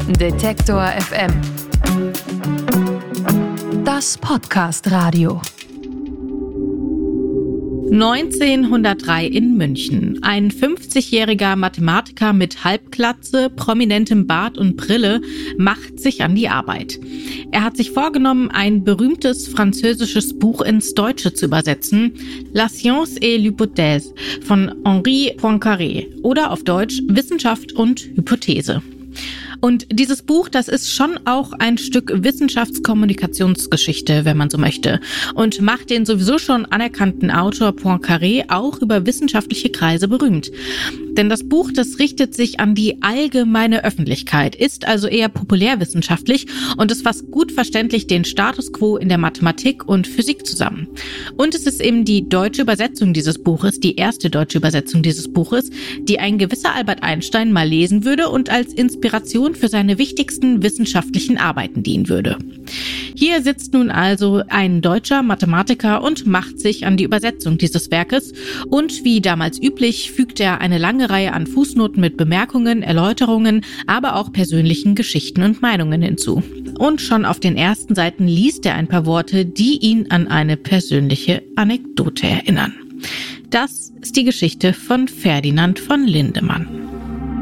Detektor FM. Das Podcast-Radio. 1903 in München. Ein 50-jähriger Mathematiker mit Halbglatze, prominentem Bart und Brille macht sich an die Arbeit. Er hat sich vorgenommen, ein berühmtes französisches Buch ins Deutsche zu übersetzen, La Science et l'Hypothèse von Henri Poincaré oder auf Deutsch Wissenschaft und Hypothese. Und dieses Buch, das ist schon auch ein Stück Wissenschaftskommunikationsgeschichte, wenn man so möchte, und macht den sowieso schon anerkannten Autor Poincaré auch über wissenschaftliche Kreise berühmt. Denn das Buch, das richtet sich an die allgemeine Öffentlichkeit, ist also eher populärwissenschaftlich und es fasst gut verständlich den Status quo in der Mathematik und Physik zusammen. Und es ist eben die deutsche Übersetzung dieses Buches, die erste deutsche Übersetzung dieses Buches, die ein gewisser Albert Einstein mal lesen würde und als Inspiration für seine wichtigsten wissenschaftlichen Arbeiten dienen würde. Hier sitzt nun also ein deutscher Mathematiker und macht sich an die Übersetzung dieses Werkes und wie damals üblich fügt er eine lange Reihe an Fußnoten mit Bemerkungen, Erläuterungen, aber auch persönlichen Geschichten und Meinungen hinzu. Und schon auf den ersten Seiten liest er ein paar Worte, die ihn an eine persönliche Anekdote erinnern. Das ist die Geschichte von Ferdinand von Lindemann.